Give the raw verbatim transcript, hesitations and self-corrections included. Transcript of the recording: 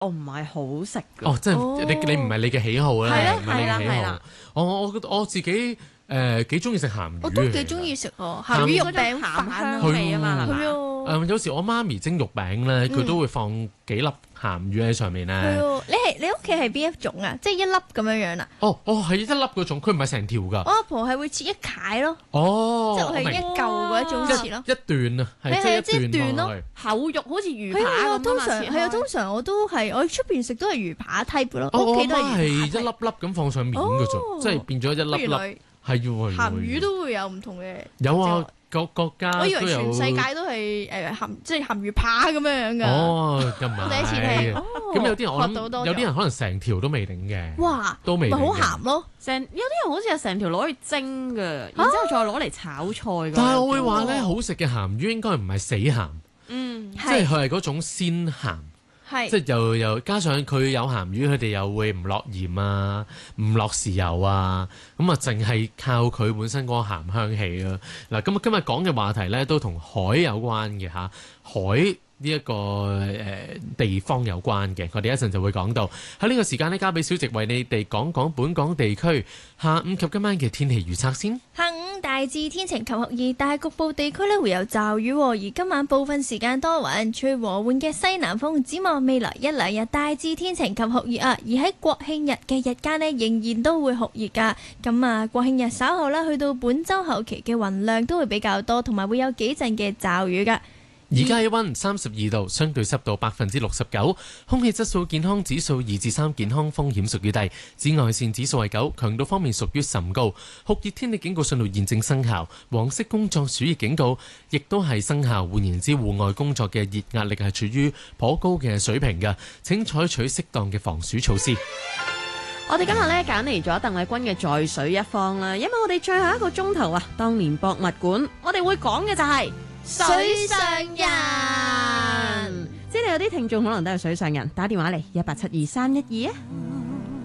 我唔係好食㗎。 哦，即係你你唔係你嘅喜好咧， 係啦唔係你嘅喜好係啦係啦。 我我我自己誒幾中意食鹹魚嘅， 我都幾中意食喎， 鹹鹹魚肉嗰種餅鹹飯香味啊嘛，係係嘛？ 啊， 誒有時我媽咪蒸肉餅咧，佢都會放幾粒鹹魚喺上面咧。 係啊，你係你屋企係邊一種啊？即係一粒咁樣樣啦。 哦哦，係一粒嗰種，佢唔係成條㗎。 我阿婆係會切一塊咯， 哦， 即係係一嚿嗰一種切咯。 一段啊，係係係即係一段即係一段咯落去。 厚肉好似魚係啊， 扒咁通常啊嘛， 係啊，通常我都係我出邊食都係魚扒 type 咯， 哦，我媽屋企都係係一魚扒粒粒咁放上面嘅啫， 哦即係變咗一粒粒。 原來係要喎， 鹹魚都會有唔同嘅。 有啊，各國家我以為都有全世界都係誒鹹即係鹹魚扒咁樣樣㗎。 哦，咁唔我第一次聽。 係。 哦咁有啲人我學到多咗諗有啲人可能成條都未頂嘅， 哇，咪都未頂嘅好鹹咯。 成有啲人好似係成條攞去蒸嘅，然之後再攞嚟炒菜㗎。 但係我會話咧，好食嘅鹹魚應該唔係死鹹， 嗯， 即係佢係嗰種鮮鹹。 係即係又又加上佢有鹹魚，佢哋又會唔落鹽啊，唔落豉油啊，咁啊淨係靠佢本身嗰個鹹香氣啊。嗱，咁啊今日講嘅話題咧都同海有關嘅嚇，海呢一個誒地方有關嘅，我哋一陣就會講到。喺呢個時間呢，交俾小植為你哋講講本港地區下午及今晚嘅天氣預測先。 下午大致天晴及酷熱，但係局部地區咧會有驟雨喎，而今晚部分時間多雲，吹和緩嘅西南風。展望未來一兩日大致天晴及酷熱啊，而喺國慶日嘅日間呢，仍然都會酷熱㗎。咁啊，國慶日稍後咧去到本週後期嘅雲量都會比較多，同埋會有幾陣嘅驟雨㗎。 而家氣溫三十二度，相對濕度百分之六十九，空氣質素健康指數二至三，健康風險屬於低，紫外線指數係九，強度方面屬於甚高。酷熱天氣警告信號現正生效，黃色工作暑熱警告亦都係生效。換言之，戶外工作嘅熱壓力係處於頗高嘅水平嘅，請採取適當嘅防暑措施。 我哋今日咧揀嚟咗鄧麗君嘅在水一方啦，因為我哋最後一個鐘頭啊，當年博物館，我哋會講嘅就係、是、 水上人。 知道有啲聽眾可能都係水上人，打電話嚟一八七二三一二啊。